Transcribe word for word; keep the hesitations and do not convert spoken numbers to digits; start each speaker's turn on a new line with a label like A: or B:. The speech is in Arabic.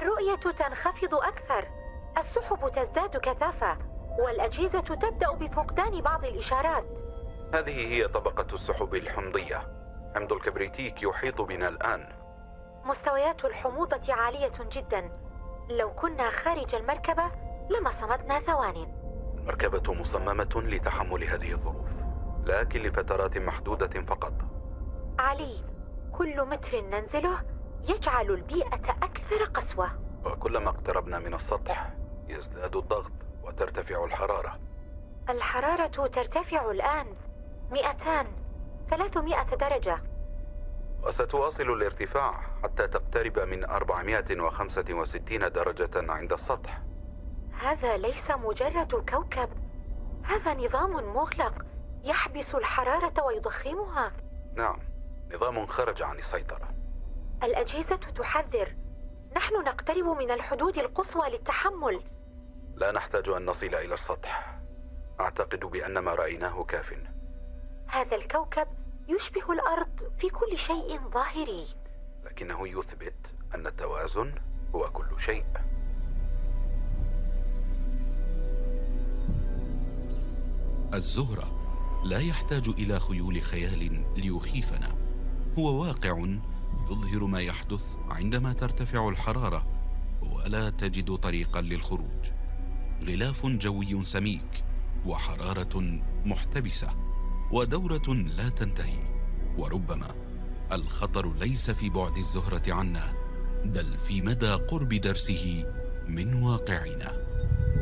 A: الرؤية تنخفض أكثر، السحب تزداد كثافة، والأجهزة تبدأ بفقدان بعض الإشارات.
B: هذه هي طبقة السحب الحمضية. حمض الكبريتيك يحيط بنا الآن.
A: مستويات الحموضة عالية جدا. لو كنا خارج المركبة لما صمدنا ثوان.
B: المركبة مصممة لتحمل هذه الظروف، لكن لفترات محدودة فقط.
A: علي، كل متر ننزله يجعل البيئة أكثر قسوة.
B: وكلما اقتربنا من السطح يزداد الضغط وترتفع الحرارة.
A: الحرارة ترتفع الآن مئتان ثلاثمائة درجة،
B: وستواصل الارتفاع حتى تقترب من أربعمائة وخمسة وستين درجة عند السطح.
A: هذا ليس مجرد كوكب، هذا نظام مغلق يحبس الحرارة ويضخمها.
B: نعم، نظام خرج عن السيطرة.
A: الأجهزة تحذر، نحن نقترب من الحدود القصوى للتحمل.
B: لا نحتاج أن نصل إلى السطح، أعتقد بأن ما رأيناه كاف.
A: هذا الكوكب يشبه الأرض في كل شيء ظاهري،
B: لكنه يثبت أن التوازن هو كل شيء.
C: الزهرة لا يحتاج إلى خيول خيال ليخيفنا، هو واقع يظهر ما يحدث عندما ترتفع الحرارة ولا تجد طريقا للخروج. غلاف جوي سميك وحرارة محتبسة ودورة لا تنتهي، وربما الخطر ليس في بعد الزهرة عنا بل في مدى قرب درسه من واقعنا.